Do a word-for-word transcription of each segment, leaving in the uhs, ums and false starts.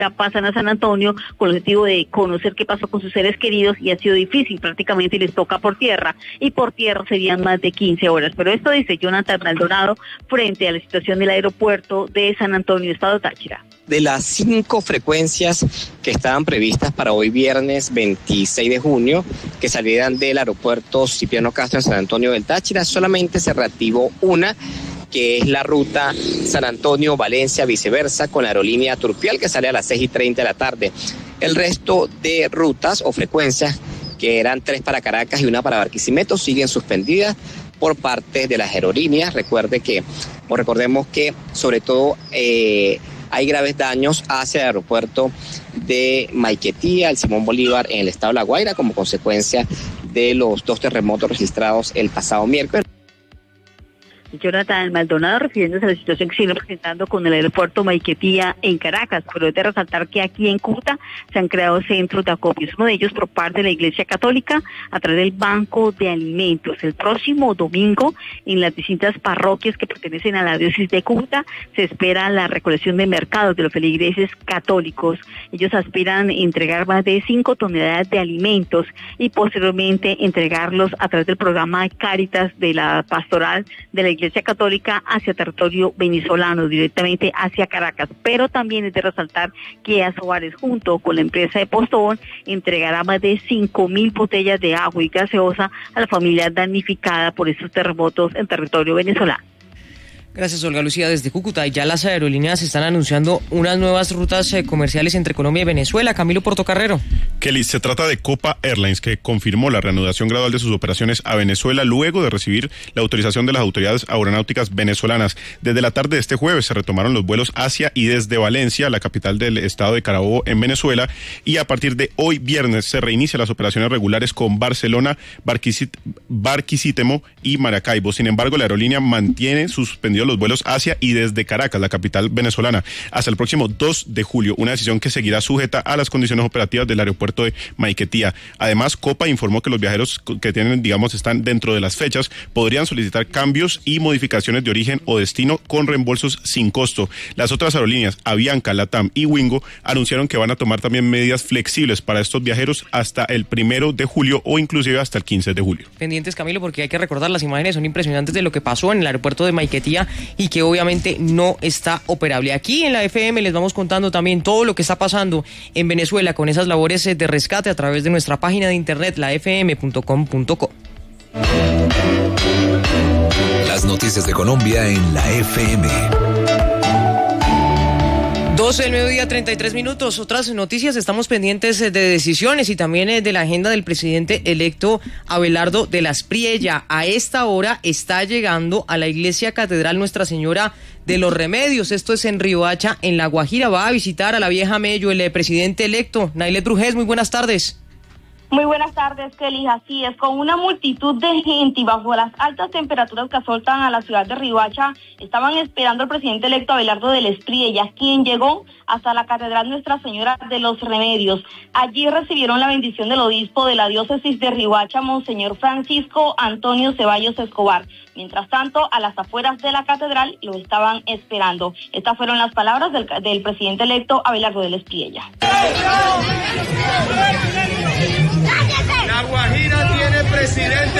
pasan a San Antonio con el objetivo de conocer qué pasó con sus seres queridos y ha sido difícil, prácticamente les toca por tierra y por tierra serían más de quince horas. Pero esto dice Jonathan Maldonado frente a la situación del aeropuerto de San Antonio, Estado Táchira. De las cinco frecuencias que estaban previstas para hoy viernes veintiséis de junio, que salieran del aeropuerto Cipriano Castro en San Antonio del Táchira, solamente se reactivó una, que es la ruta San Antonio-Valencia viceversa con la aerolínea Turpial, que sale a las seis y treinta de la tarde. El resto de rutas o frecuencias, que eran tres para Caracas y una para Barquisimeto, siguen suspendidas por parte de las aerolíneas. Recuerde que, o recordemos que sobre todo eh, hay graves daños hacia el aeropuerto de Maiquetía, el Simón Bolívar en el estado de La Guaira, como consecuencia de los dos terremotos registrados el pasado miércoles. Jonathan Maldonado refiriéndose a la situación que sigue presentando con el aeropuerto Maiquetía en Caracas, pero es de resaltar que aquí en Cúcuta se han creado centros de acopio, uno de ellos por parte de la Iglesia Católica a través del Banco de Alimentos. El próximo domingo en las distintas parroquias que pertenecen a la diócesis de Cúcuta se espera la recolección de mercados de los feligreses católicos. Ellos aspiran entregar más de cinco toneladas de alimentos y posteriormente entregarlos a través del programa Cáritas de la Pastoral de la Iglesia Iglesia Católica hacia territorio venezolano, directamente hacia Caracas. Pero también es de resaltar que Asobares, junto con la empresa de Postobón, entregará más de cinco mil botellas de agua y gaseosa a la familia damnificada por estos terremotos en territorio venezolano. Gracias, Olga Lucía, desde Cúcuta. Y ya las aerolíneas están anunciando unas nuevas rutas eh, comerciales entre Colombia y Venezuela. Camilo Portocarrero. Kelly, se trata de Copa Airlines, que confirmó la reanudación gradual de sus operaciones a Venezuela luego de recibir la autorización de las autoridades aeronáuticas venezolanas. Desde la tarde de este jueves se retomaron los vuelos hacia y desde Valencia, la capital del estado de Carabobo, en Venezuela, y a partir de hoy viernes se reinicia las operaciones regulares con Barcelona, Barquisit- Barquisimeto y Maracaibo. Sin embargo, la aerolínea mantiene suspendido los vuelos hacia y desde Caracas, la capital venezolana, hasta el próximo dos de julio, una decisión que seguirá sujeta a las condiciones operativas del aeropuerto de Maiquetía. Además, Copa informó que los viajeros que tienen, digamos, están dentro de las fechas, podrían solicitar cambios y modificaciones de origen o destino con reembolsos sin costo. Las otras aerolíneas, Avianca, Latam y Wingo, anunciaron que van a tomar también medidas flexibles para estos viajeros hasta el primero de julio o inclusive hasta el quince de julio. Pendientes, Camilo, porque hay que recordar, las imágenes son impresionantes de lo que pasó en el aeropuerto de Maiquetía y que obviamente no está operable. Aquí en la F M les vamos contando también todo lo que está pasando en Venezuela con esas labores de rescate a través de nuestra página de internet, la f m punto com punto co. Las noticias de Colombia en la F M. doce del mediodía, treinta y tres minutos. Otras noticias, estamos pendientes de decisiones y también de la agenda del presidente electo Abelardo de la Espriella. A esta hora está llegando a la iglesia catedral Nuestra Señora de los Remedios. Esto es en Riohacha, en La Guajira. Va a visitar a la vieja Mello, el presidente electo. Nailet Brujés, muy buenas tardes. Muy buenas tardes, Kelly. Así es, con una multitud de gente y bajo las altas temperaturas que asoltan a la ciudad de Riohacha, estaban esperando al presidente electo Abelardo de la Espriella, quien llegó hasta la Catedral Nuestra Señora de los Remedios. Allí recibieron la bendición del obispo de la diócesis de Riohacha, Monseñor Francisco Antonio Ceballos Escobar. Mientras tanto, a las afueras de la catedral lo estaban esperando. Estas fueron las palabras del, del presidente electo Abelardo de la Espriella. La Guajira tiene presidente.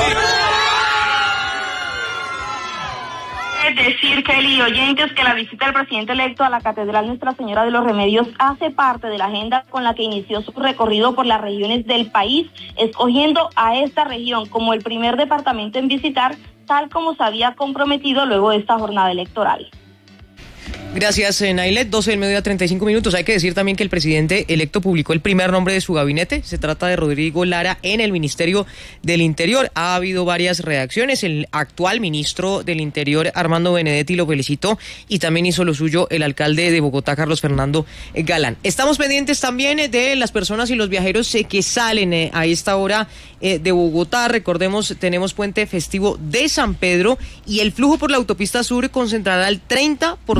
Es decir, Kelly, oyentes, que la visita del presidente electo a la Catedral Nuestra Señora de los Remedios hace parte de la agenda con la que inició su recorrido por las regiones del país, escogiendo a esta región como el primer departamento en visitar, tal como se había comprometido luego de esta jornada electoral. Gracias, Nailet. doce del mediodía, treinta y cinco minutos. Hay que decir también que el presidente electo publicó el primer nombre de su gabinete. Se trata de Rodrigo Lara en el Ministerio del Interior. Ha habido varias reacciones. El actual ministro del Interior, Armando Benedetti, lo felicitó y también hizo lo suyo el alcalde de Bogotá, Carlos Fernando Galán. Estamos pendientes también de las personas y los viajeros que salen a esta hora de Bogotá. Recordemos, tenemos puente festivo de San Pedro y el flujo por la autopista sur concentrará el treinta por ciento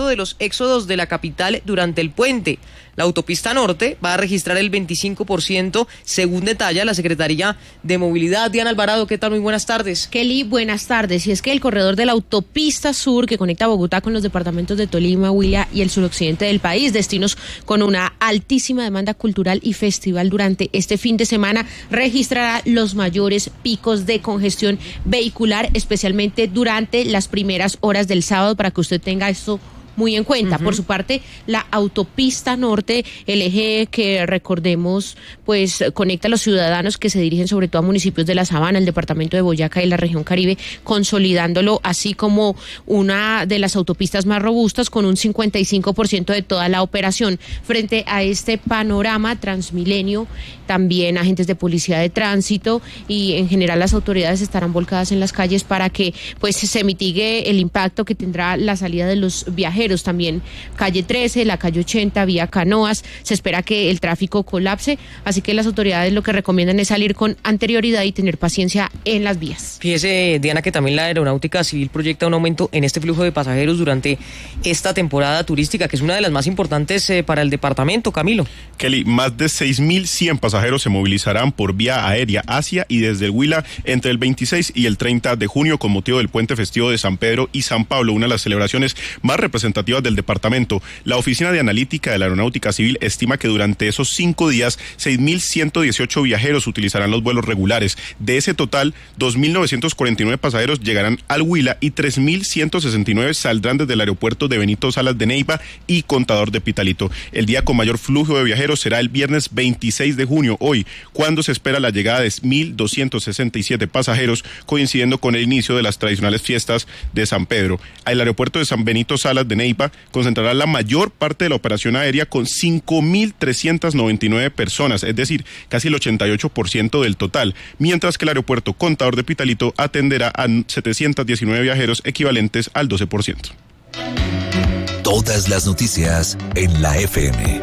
uno de los éxodos de la capital durante el puente. La autopista norte va a registrar el veinticinco por ciento, según detalla la Secretaría de Movilidad. Diana Alvarado, ¿qué tal? Muy buenas tardes. Kelly, buenas tardes. Y es que el corredor de la autopista sur que conecta Bogotá con los departamentos de Tolima, Huila y el suroccidente del país, destinos con una altísima demanda cultural y festival durante este fin de semana, registrará los mayores picos de congestión vehicular, especialmente durante las primeras horas del sábado, para que usted tenga esto muy en cuenta. Uh-huh. Por su parte, la autopista norte, el eje que recordemos, pues conecta a los ciudadanos que se dirigen sobre todo a municipios de La Sabana, el departamento de Boyacá y la región Caribe, consolidándolo así como una de las autopistas más robustas, con un cincuenta y cinco por ciento de toda la operación. Frente a este panorama, Transmilenio, también agentes de policía de tránsito y en general las autoridades estarán volcadas en las calles para que pues se mitigue el impacto que tendrá la salida de los viajeros. También calle trece, la calle ochenta, vía Canoas, se espera que el tráfico colapse, así que las autoridades lo que recomiendan es salir con anterioridad y tener paciencia en las vías. Fíjese, Diana, que también la Aeronáutica Civil proyecta un aumento en este flujo de pasajeros durante esta temporada turística, que es una de las más importantes eh, para el departamento. Camilo. Kelly, más de seis mil cien pasajeros se movilizarán por vía aérea hacia y desde el Huila entre el veintiséis y el treinta de junio con motivo del puente festivo de San Pedro y San Pablo, una de las celebraciones más representativas del departamento. La Oficina de Analítica de la Aeronáutica Civil estima que durante esos cinco días seis mil ciento dieciocho viajeros utilizarán los vuelos regulares. De ese total, dos mil novecientos cuarenta y nueve pasajeros llegarán al Huila y tres mil ciento sesenta y nueve saldrán desde el aeropuerto de Benito Salas de Neiva y Contador de Pitalito. El día con mayor flujo de viajeros será el viernes veintiséis de junio, hoy, cuando se espera la llegada de mil doscientos sesenta y siete pasajeros, coincidiendo con el inicio de las tradicionales fiestas de San Pedro. El aeropuerto de San Benito Salas de Neiva concentrará la mayor parte de la operación aérea con cinco mil trescientas noventa y nueve personas, es decir, casi el ochenta y ocho por ciento del total, mientras que el aeropuerto Contador de Pitalito atenderá a setecientos diecinueve viajeros, equivalentes al doce por ciento. Todas las noticias en la F M.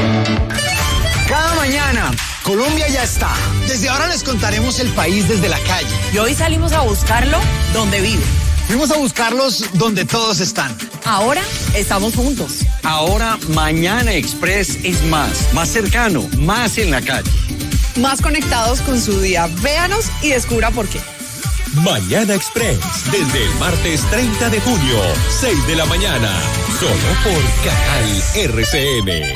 Cada mañana, Colombia ya está. Desde ahora les contaremos el país desde la calle. Y hoy salimos a buscarlo donde vive. Fuimos a buscarlos donde todos están. Ahora estamos juntos. Ahora Mañana Express es más, más cercano, más en la calle. Más conectados con su día. Véanos y descubra por qué. Mañana Express, desde el martes treinta de junio, seis de la mañana, solo por Canal R C N.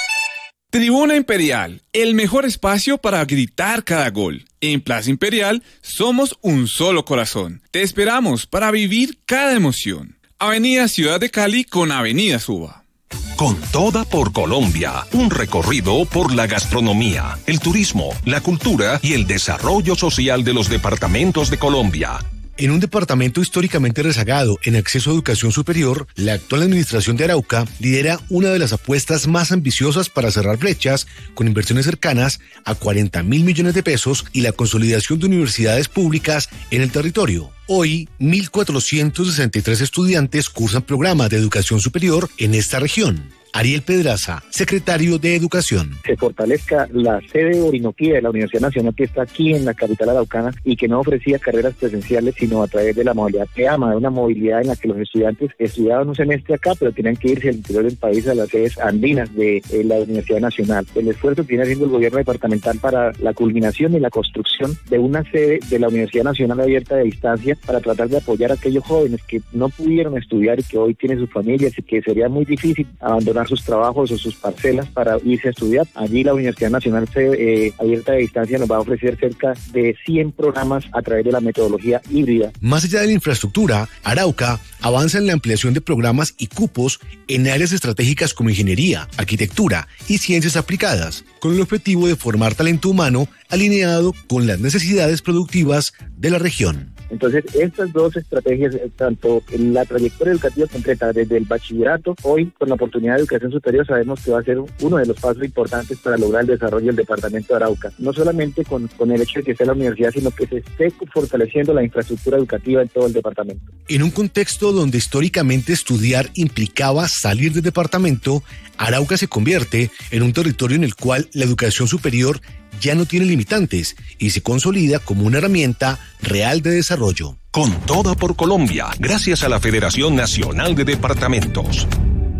Tribuna Imperial, el mejor espacio para gritar cada gol. En Plaza Imperial somos un solo corazón. Te esperamos para vivir cada emoción. Avenida Ciudad de Cali con Avenida Suba. Con toda por Colombia, un recorrido por la gastronomía, el turismo, la cultura y el desarrollo social de los departamentos de Colombia. En un departamento históricamente rezagado en acceso a educación superior, la actual administración de Arauca lidera una de las apuestas más ambiciosas para cerrar brechas, con inversiones cercanas a cuarenta mil millones de pesos y la consolidación de universidades públicas en el territorio. Hoy, mil cuatrocientos sesenta y tres estudiantes cursan programas de educación superior en esta región. Ariel Pedraza, secretario de Educación. Se fortalezca la sede Orinoquía de la Universidad Nacional, que está aquí en la capital araucana y que no ofrecía carreras presenciales, sino a través de la modalidad que ama, una movilidad en la que los estudiantes estudiaban un semestre acá, pero tenían que irse al interior del país a las sedes andinas de eh, la Universidad Nacional. El esfuerzo que viene haciendo el gobierno departamental para la culminación y la construcción de una sede de la Universidad Nacional abierta de distancia para tratar de apoyar a aquellos jóvenes que no pudieron estudiar y que hoy tienen sus familias y que sería muy difícil abandonar sus trabajos o sus parcelas para irse a estudiar. Allí la Universidad Nacional eh, abierta de distancia nos va a ofrecer cerca de cien programas a través de la metodología híbrida. Más allá de la infraestructura, Arauca avanza en la ampliación de programas y cupos en áreas estratégicas como ingeniería, arquitectura y ciencias aplicadas, con el objetivo de formar talento humano alineado con las necesidades productivas de la región. Entonces, estas dos estrategias, tanto la trayectoria educativa completa desde el bachillerato, hoy con la oportunidad de educación superior, sabemos que va a ser uno de los pasos importantes para lograr el desarrollo del departamento de Arauca. No solamente con, con el hecho de que esté la universidad, sino que se esté fortaleciendo la infraestructura educativa en todo el departamento. En un contexto donde históricamente estudiar implicaba salir del departamento, Arauca se convierte en un territorio en el cual la educación superior ya no tiene limitantes y se consolida como una herramienta real de desarrollo. Con toda por Colombia, gracias a la Federación Nacional de Departamentos.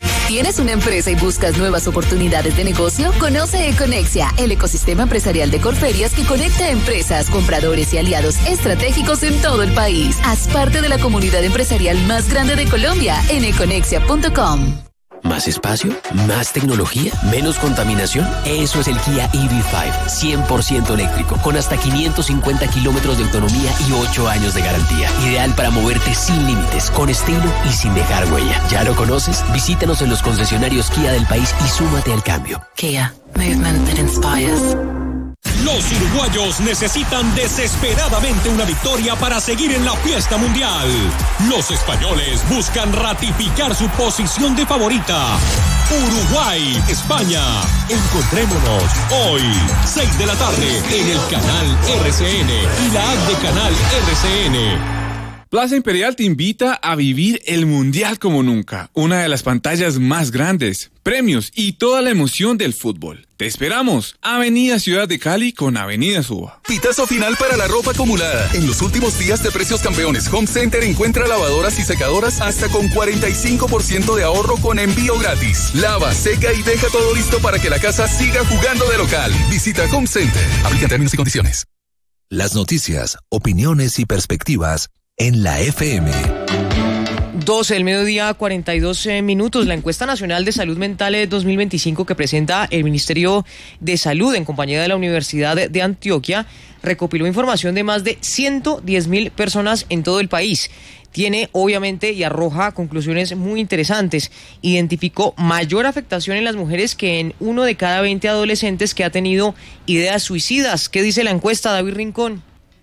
¿Tienes una empresa y buscas nuevas oportunidades de negocio? Conoce Econexia, el ecosistema empresarial de Corferias que conecta empresas, compradores y aliados estratégicos en todo el país. Haz parte de la comunidad empresarial más grande de Colombia en econexia punto com. ¿Más espacio? ¿Más tecnología? ¿Menos contaminación? Eso es el Kia E V cinco, cien por ciento eléctrico, con hasta quinientos cincuenta kilómetros de autonomía y ocho años de garantía. Ideal para moverte sin límites, con estilo y sin dejar huella. ¿Ya lo conoces? Visítanos en los concesionarios Kia del país y súmate al cambio. Kia, movement that inspires. Los uruguayos necesitan desesperadamente una victoria para seguir en la fiesta mundial. Los españoles buscan ratificar su posición de favorita. Uruguay, España. Encontrémonos hoy, seis de la tarde, en el canal R C N y la app de canal R C N. Plaza Imperial te invita a vivir el Mundial como nunca, una de las pantallas más grandes, premios y toda la emoción del fútbol. Te esperamos, Avenida Ciudad de Cali con Avenida Suba. Pitazo final para la ropa acumulada. En los últimos días de precios campeones, Home Center encuentra lavadoras y secadoras hasta con cuarenta y cinco por ciento de ahorro con envío gratis. Lava, seca y deja todo listo para que la casa siga jugando de local. Visita Home Center. Aplica términos y condiciones. Las noticias, opiniones y perspectivas en la F M. doce del mediodía, cuarenta y dos minutos. La encuesta nacional de salud mental dos mil veinticinco que presenta el Ministerio de Salud en compañía de la Universidad de Antioquia recopiló información de más de ciento diez mil personas en todo el país. Tiene obviamente y arroja conclusiones muy interesantes. Identificó mayor afectación en las mujeres que en uno de cada veinte adolescentes que ha tenido ideas suicidas. ¿Qué dice la encuesta, David Rincón?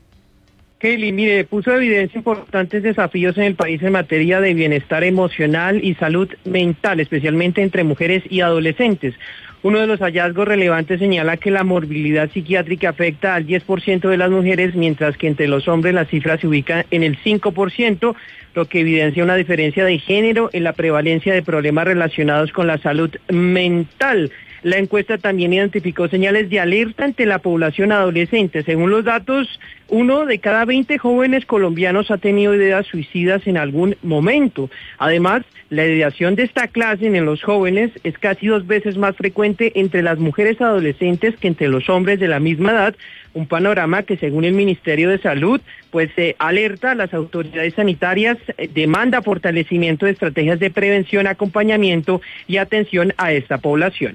Kelly, mire, puso de evidencia importantes desafíos en el país en materia de bienestar emocional y salud mental, especialmente entre mujeres y adolescentes. Uno de los hallazgos relevantes señala que la morbilidad psiquiátrica afecta al diez por ciento de las mujeres, mientras que entre los hombres la cifra se ubica en el cinco por ciento, lo que evidencia una diferencia de género en la prevalencia de problemas relacionados con la salud mental. La encuesta también identificó señales de alerta ante la población adolescente. Según los datos, uno de cada veinte jóvenes colombianos ha tenido ideas suicidas en algún momento. Además, la ideación de esta clase en los jóvenes es casi dos veces más frecuente entre las mujeres adolescentes que entre los hombres de la misma edad, un panorama que según el Ministerio de Salud, pues eh, alerta a las autoridades sanitarias, eh, demanda fortalecimiento de estrategias de prevención, acompañamiento y atención a esta población.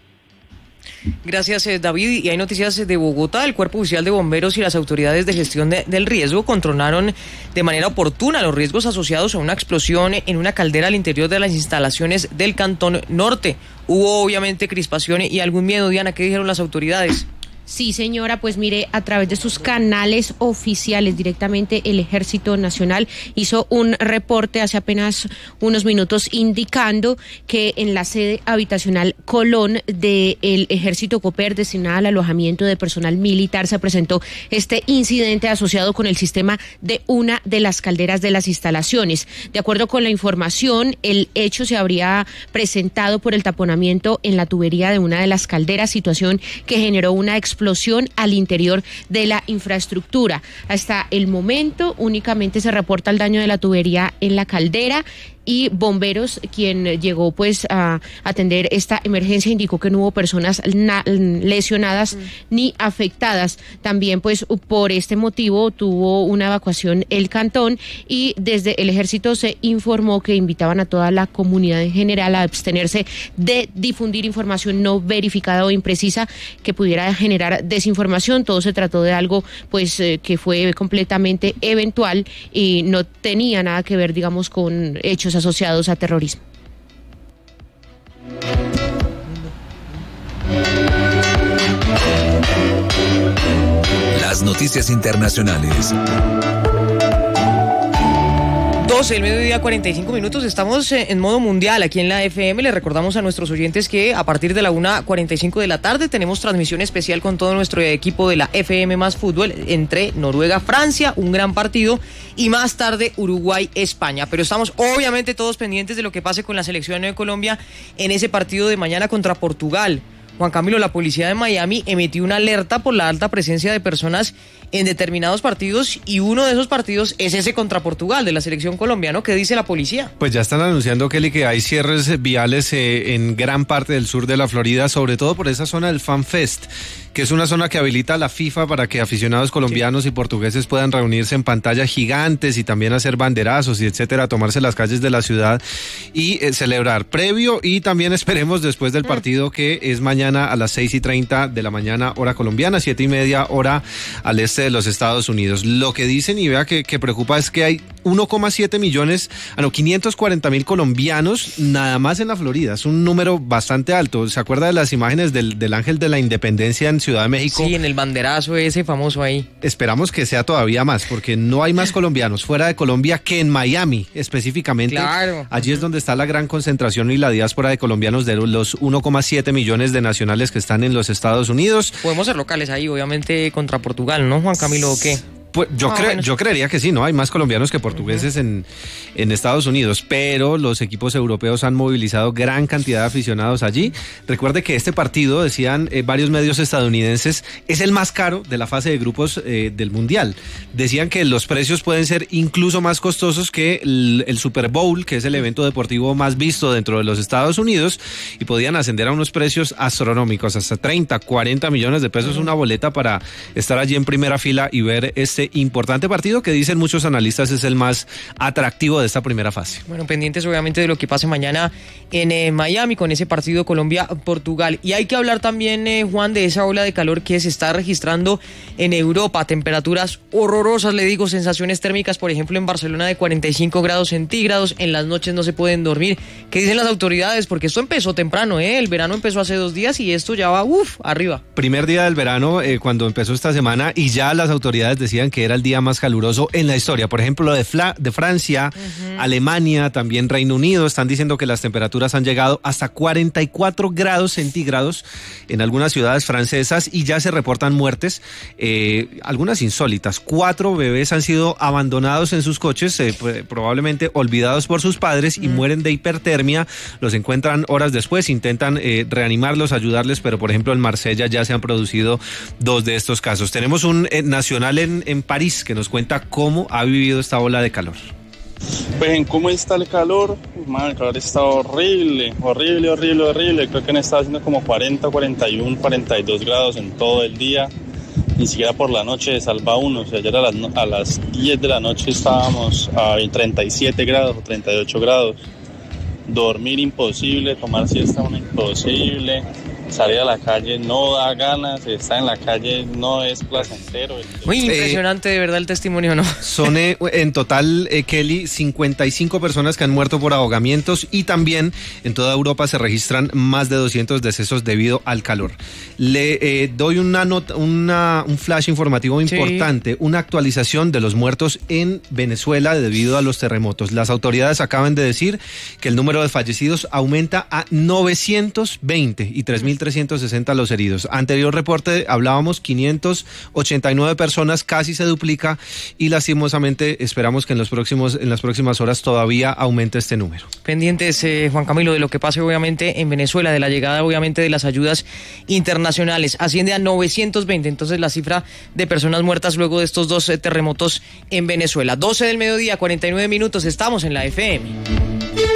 Gracias, David. Y hay noticias de Bogotá. El Cuerpo Oficial de Bomberos y las autoridades de gestión de, del riesgo controlaron de manera oportuna los riesgos asociados a una explosión en una caldera al interior de las instalaciones del Cantón Norte. Hubo obviamente crispación y algún miedo. Diana, ¿qué dijeron las autoridades? Sí, señora, pues mire, a través de sus canales oficiales, directamente el Ejército Nacional hizo un reporte hace apenas unos minutos indicando que en la sede habitacional Colón del Ejército Cooper destinada al alojamiento de personal militar se presentó este incidente asociado con el sistema de una de las calderas de las instalaciones. De acuerdo con la información, el hecho se habría presentado por el taponamiento en la tubería de una de las calderas, situación que generó una explosión explosión al interior de la infraestructura. Hasta el momento únicamente se reporta el daño de la tubería en la caldera y bomberos, quien llegó pues a atender esta emergencia, indicó que no hubo personas na- lesionadas mm. ni afectadas. También pues por este motivo tuvo una evacuación el cantón y desde el ejército se informó que invitaban a toda la comunidad en general a abstenerse de difundir información no verificada o imprecisa que pudiera generar desinformación. Todo se trató de algo pues eh, que fue completamente eventual y no tenía nada que ver, digamos, con hechos asociados a terrorismo. Las noticias internacionales. doce del mediodía, cuarenta y cinco minutos. Estamos en modo mundial aquí en la F M. Les recordamos a nuestros oyentes que a partir de la una cuarenta y cinco de la tarde tenemos transmisión especial con todo nuestro equipo de la F M más fútbol entre Noruega, Francia, un gran partido, y más tarde Uruguay, España. Pero estamos obviamente todos pendientes de lo que pase con la selección de Colombia en ese partido de mañana contra Portugal. Juan Camilo, la policía de Miami emitió una alerta por la alta presencia de personas en determinados partidos, y uno de esos partidos es ese contra Portugal de la selección colombiana. ¿Qué dice la policía? Pues ya están anunciando, Kelly, que hay cierres viales eh, en gran parte del sur de la Florida, sobre todo por esa zona del Fan Fest, que es una zona que habilita la FIFA para que aficionados colombianos sí. y portugueses puedan reunirse en pantallas gigantes y también hacer banderazos y etcétera, tomarse las calles de la ciudad y eh, celebrar previo y también esperemos después del partido, que es mañana a las seis y treinta de la mañana hora colombiana, siete y media hora al este de los Estados Unidos. Lo que dicen, y vea que, que preocupa, es que hay uno coma siete millones, ah no, quinientos cuarenta mil colombianos nada más en la Florida. Es un número bastante alto. ¿Se acuerda de las imágenes del, del Ángel de la Independencia en Ciudad de México? Sí, en el banderazo ese famoso ahí. Esperamos que sea todavía más, porque no hay más colombianos fuera de Colombia que en Miami, específicamente. Claro. Allí es donde está la gran concentración y la diáspora de colombianos, de los uno coma siete millones de nacionales que están en los Estados Unidos. Podemos ser locales ahí, obviamente, contra Portugal, ¿no, Juan Camilo, o qué? Pues yo, Ah, cre bueno. yo creería que sí, ¿no? Hay más colombianos que portugueses en, en Estados Unidos, pero los equipos europeos han movilizado gran cantidad de aficionados allí. Recuerde que este partido, decían eh, varios medios estadounidenses, es el más caro de la fase de grupos eh, del Mundial. Decían que los precios pueden ser incluso más costosos que el, el Super Bowl, que es el evento deportivo más visto dentro de los Estados Unidos, y podían ascender a unos precios astronómicos, hasta treinta, cuarenta millones de pesos una boleta para estar allí en primera fila y ver este importante partido que dicen muchos analistas es el más atractivo de esta primera fase. Bueno, pendientes obviamente de lo que pase mañana en eh, Miami con ese partido Colombia-Portugal. Y hay que hablar también, eh, Juan, de esa ola de calor que se está registrando en Europa. Temperaturas horrorosas, le digo, sensaciones térmicas, por ejemplo, en Barcelona de cuarenta y cinco grados centígrados. En las noches no se pueden dormir. ¿Qué dicen las autoridades? Porque esto empezó temprano, ¿eh? El verano empezó hace dos días y esto ya va, uff, arriba. Primer día del verano, eh, cuando empezó esta semana, y ya las autoridades decían que era el día más caluroso en la historia. Por ejemplo, de, Fla de Francia, uh-huh. Alemania, también Reino Unido, están diciendo que las temperaturas han llegado hasta cuarenta y cuatro grados centígrados en algunas ciudades francesas y ya se reportan muertes, eh, algunas insólitas. Cuatro bebés han sido abandonados en sus coches, eh, probablemente olvidados por sus padres, y uh-huh. mueren de hipertermia. Los encuentran horas después, intentan eh, reanimarlos, ayudarles, pero por ejemplo en Marsella ya se han producido dos de estos casos. Tenemos un eh, nacional en, en París que nos cuenta cómo ha vivido esta ola de calor. Pues en cómo está el calor, man, el calor está horrible, horrible, horrible, horrible. Creo que han estado haciendo como cuarenta, cuarenta y uno, cuarenta y dos grados en todo el día. Ni siquiera por la noche salva uno. O sea, ayer a las, a las diez de la noche estábamos a treinta y siete grados o treinta y ocho grados. Dormir imposible, tomar siesta una imposible. Salir a la calle no da ganas, estar en la calle no es placentero. Muy impresionante, eh, de verdad, el testimonio, ¿no? Son eh, en total, eh, Kelly, cincuenta y cinco personas que han muerto por ahogamientos, y también en toda Europa se registran más de doscientos decesos debido al calor. Le eh, doy una nota, una, un flash informativo importante, sí. Una actualización de los muertos en Venezuela debido a los terremotos. Las autoridades acaban de decir que el número de fallecidos aumenta a novecientos veinte y tres mil trescientos sesenta los heridos. Anterior reporte hablábamos quinientas ochenta y nueve personas, casi se duplica, y lastimosamente esperamos que en los próximos en las próximas horas todavía aumente este número. Pendientes, eh, Juan Camilo, de lo que pase obviamente en Venezuela, de la llegada obviamente de las ayudas internacionales. Asciende a novecientos veinte entonces la cifra de personas muertas luego de estos dos eh, terremotos en Venezuela. doce del mediodía, cuarenta y nueve minutos, estamos en la F M.